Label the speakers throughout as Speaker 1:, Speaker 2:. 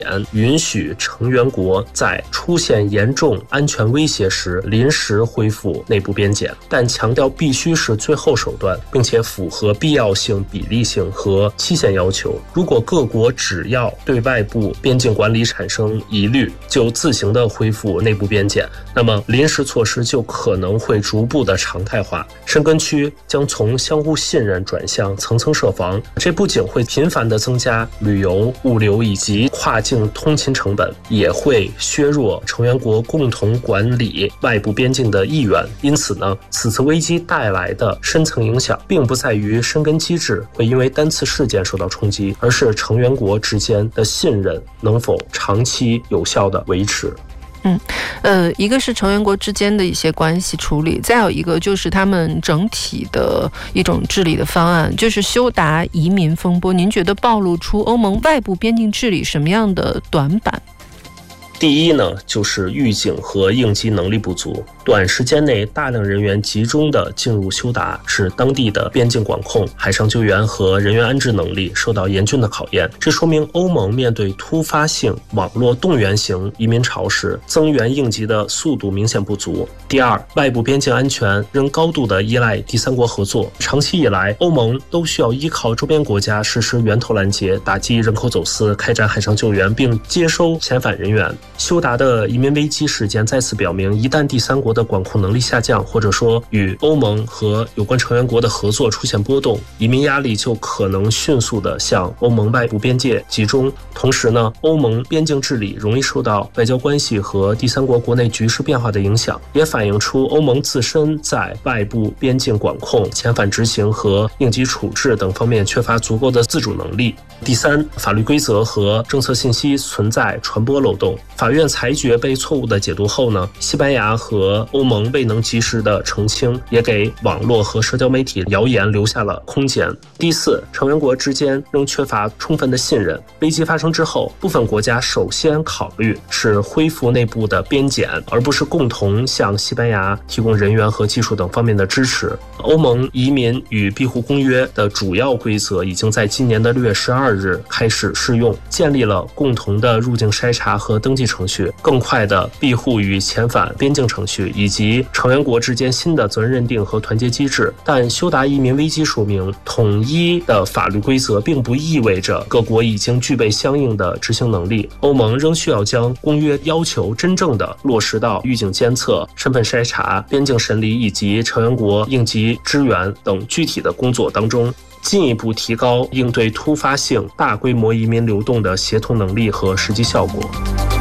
Speaker 1: 允许成员国在出现严重安全威胁时临时恢复内部边检，但强调必须是最后手段，并且符合必要性、比例性和期限要求。如果各国只要对外部边境管理产生疑虑，就自行的恢复内部边检，那么临时措施就可能会逐步的常态化。深根区将从相互信任转向层层设防，这不仅会频繁的增加旅游、物流以及跨境通勤成本，也会削弱成员国共同管理外部边境的意愿。因此呢，此次危机带来的深层影响并不在于深根机制会因为单次事件受到冲击，而是成员国之间的信任能否长期有效的维持。
Speaker 2: 一个是成员国之间的一些关系处理，再有一个就是他们整体的一种治理的方案，就是修达移民风波。您觉得暴露出欧盟外部边境治理什么样的短板？
Speaker 1: 第一呢，就是预警和应急能力不足，短时间内大量人员集中的进入休达，使当地的边境管控、海上救援和人员安置能力受到严峻的考验。这说明欧盟面对突发性网络动员型移民潮时，增援应急的速度明显不足。第二，外部边境安全仍高度的依赖第三国合作，长期以来，欧盟都需要依靠周边国家实施源头拦截、打击人口走私、开展海上救援，并接收遣返人员。休达的移民危机事件再次表明，一旦第三国的管控能力下降，或者说与欧盟和有关成员国的合作出现波动，移民压力就可能迅速地向欧盟外部边界集中。同时呢，欧盟边境治理容易受到外交关系和第三国国内局势变化的影响，也反映出欧盟自身在外部边境管控、遣返执行和应急处置等方面缺乏足够的自主能力。第三，法律规则和政策信息存在传播漏洞。法院裁决被错误的解读后呢，西班牙和欧盟未能及时的澄清，也给网络和社交媒体谣言留下了空间。第四，成员国之间仍缺乏充分的信任。危机发生之后，部分国家首先考虑是恢复内部的边检，而不是共同向西班牙提供人员和技术等方面的支持。欧盟移民与庇护公约的主要规则已经在今年的6月12日开始适用，建立了共同的入境筛查和登记程序，更快的庇护与遣返边境程序，以及成员国之间新的责任认定和团结机制。但休达移民危机说明，统一的法律规则并不意味着各国已经具备相应的执行能力。欧盟仍需要将公约要求真正的落实到预警监测、身份筛查、边境审理以及成员国应急支援等具体的工作当中，进一步提高应对突发性大规模移民流动的协同能力和实际效果。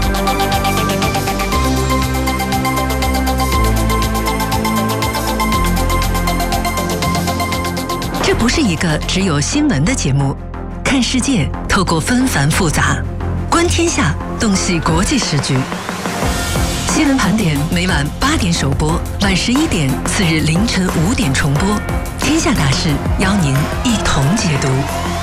Speaker 3: 这不是一个只有新闻的节目，看世界透过纷繁复杂，观天下洞悉国际时局。新闻盘点每晚8点首播，晚11点，次日凌晨5点重播。天下大事邀您一同解读。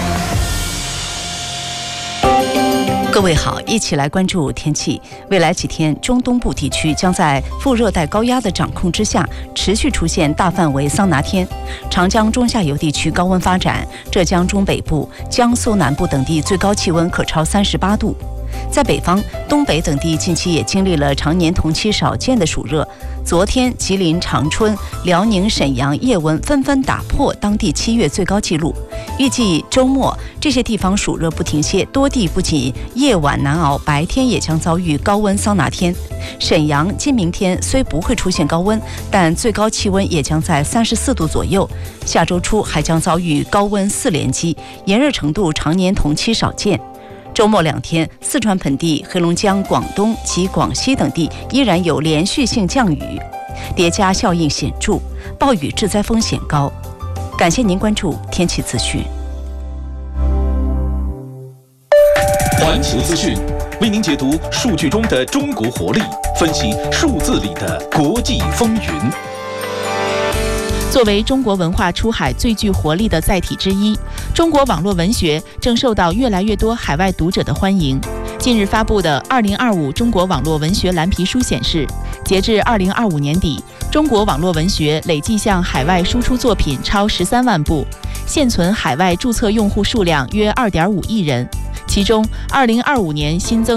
Speaker 3: 各位好，一起来关注天气。未来几天，中东部地区将在副热带高压的掌控之下，持续出现大范围桑拿天。长江中下游地区高温发展，浙江中北部、江苏南部等地最高气温可超38度。在北方，东北等地近期也经历了常年同期少见的暑热。昨天，吉林长春、辽宁沈阳夜温纷纷打破当地7月最高纪录。预计周末这些地方暑热不停歇，多地不仅夜晚难熬，白天也将遭遇高温桑拿天。沈阳今明天虽不会出现高温，但最高气温也将在34度左右。下周初还将遭遇高温4连击，炎热程度常年同期少见。周末2天，四川盆地、黑龙江、广东及广西等地依然有连续性降雨，叠加效应显著，暴雨致灾风险高。感谢您关注天气资讯。
Speaker 4: 环球资讯为您解读数据中的中国活力，分析数字里的国际风云。
Speaker 5: 作为中国文化出海最具活力的载体之一，中国网络文学正受到越来越多海外读者的欢迎。近日发布的2025中国网络文学蓝皮书显示，截至2025年底，中国网络文学累计向海外输出作品超13万部，现存海外注册用户数量约2.5亿人。 其中2025年新增